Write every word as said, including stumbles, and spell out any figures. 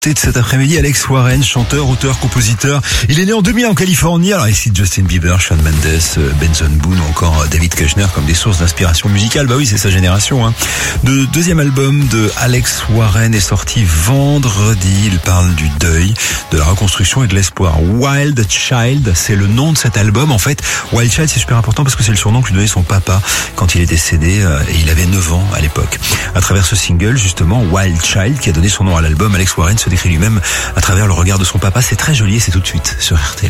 De cet après-midi, Alex Warren, chanteur, auteur, compositeur. Il est né en deux mille en Californie. Alors ici Justin Bieber, Shawn Mendes, Benson Boone ou encore David Kushner comme des sources d'inspiration musicale. Bah oui, c'est sa génération. Hein. Le deuxième album de Alex Warren est sorti vendredi. Il parle du deuil, de la reconstruction et de l'espoir. Wild Child, c'est le nom de cet album. En fait, Wild Child, c'est super important parce que c'est le surnom que lui donnait son papa quand il est décédé et il avait neuf ans à l'époque. À travers ce single, justement, Wild Child, qui a donné son nom à l'album, Alex Warren se décrit lui-même à travers le regard de son papa. C'est très joli et c'est tout de suite sur R T L.